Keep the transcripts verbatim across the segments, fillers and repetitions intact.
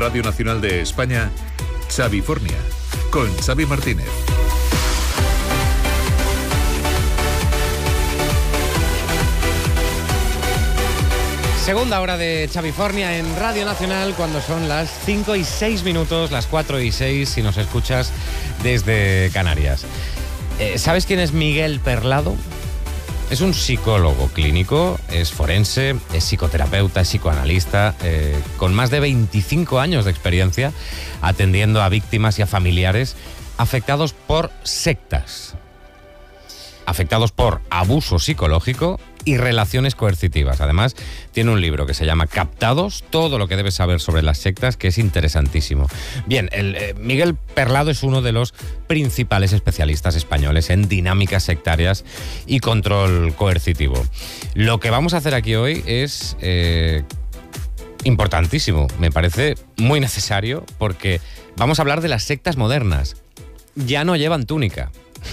Radio Nacional de España, Xavifornia, con Xavi Martínez. Segunda hora de Xavifornia en Radio Nacional, cuando son las cinco y seis minutos, las cuatro y seis si nos escuchas desde Canarias. Eh, ¿Sabes quién es Miguel Perlado? Es un psicólogo clínico, es forense, es psicoterapeuta, es psicoanalista, eh, con más de veinticinco años de experiencia atendiendo a víctimas y a familiares afectados por sectas, afectados por abuso psicológico y relaciones coercitivas. Además, tiene un libro que se llama Captados, todo lo que debes saber sobre las sectas, que es interesantísimo. Bien, el, eh, Miguel Perlado es uno de los principales especialistas españoles en dinámicas sectarias y control coercitivo. Lo que vamos a hacer aquí hoy es eh, importantísimo, me parece muy necesario, porque vamos a hablar de las sectas modernas. Ya no llevan túnica,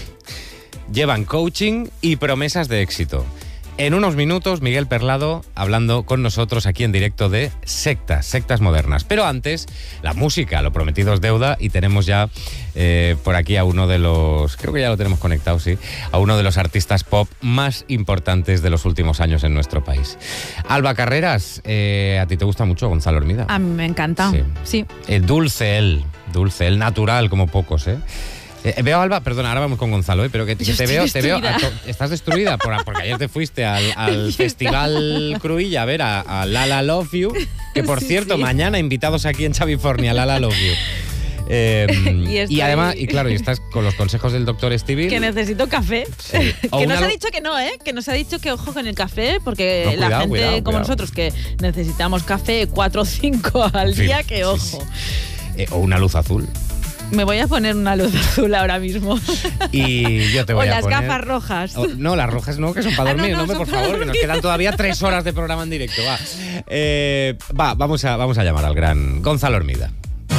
llevan coaching y promesas de éxito. En unos minutos, Miguel Perlado hablando con nosotros aquí en directo de sectas, sectas modernas. Pero antes, la música, lo prometido es deuda, y tenemos ya eh, por aquí a uno de los, creo que ya lo tenemos conectado, sí, a uno de los artistas pop más importantes de los últimos años en nuestro país. Alba Carreras, eh, ¿a ti te gusta mucho Gonzalo Hermida? A mí me encanta, sí. sí. Eh, dulce él, dulce él, natural como pocos, ¿eh? Eh, veo a Alba, perdona, ahora vamos con Gonzalo, ¿eh? Pero que, que te veo, te veo, a, estás destruida por, porque ayer te fuiste al, al Festival Cruïlla a ver a, a Lala Love You, que por sí, cierto, sí. mañana invitados aquí en Xavifornia, Lala Love You. Eh, y, estoy... y además, y claro, y estás con los consejos del doctor Stevie. Que necesito café. Sí. Que nos ha dicho que no, ¿eh? Que nos ha dicho que ojo con el café, porque no, cuidado, la gente cuidado, como cuidado. nosotros, que necesitamos café cuatro o cinco al sí, día, que ojo. Sí, sí. Eh, o una luz azul. Me voy a poner una luz azul ahora mismo. Y yo te voy o a las poner... gafas rojas. O, no, las rojas no, que son para dormir. Ah, no, no, no, por favor, dormir. Que nos quedan todavía tres horas de programa en directo. Va, eh, va vamos, a, vamos a llamar al gran Gonzalo Hermida.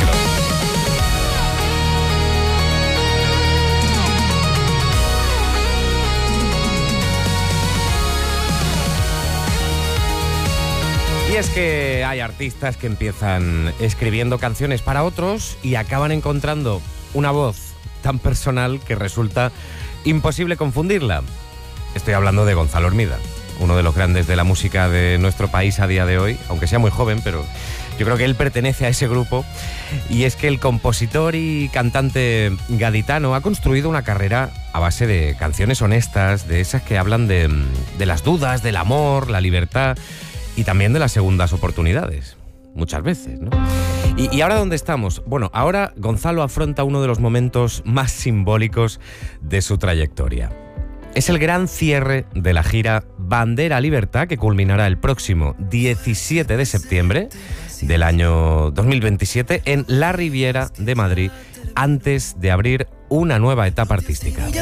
Y es que hay artistas que empiezan escribiendo canciones para otros y acaban encontrando una voz tan personal que resulta imposible confundirla. Estoy hablando de Gonzalo Hermida, uno de los grandes de la música de nuestro país a día de hoy, aunque sea muy joven, pero yo creo que él pertenece a ese grupo. Y es que el compositor y cantante gaditano ha construido una carrera a base de canciones honestas, de esas que hablan de, de las dudas, del amor, la libertad y también de las segundas oportunidades, muchas veces, ¿no? Y, y ahora, ¿dónde estamos? Bueno, ahora Gonzalo afronta uno de los momentos más simbólicos de su trayectoria. Es el gran cierre de la gira Bandera Libertad, que culminará el próximo diecisiete de septiembre del año dos mil veintisiete en la Riviera de Madrid, antes de abrir una nueva etapa artística.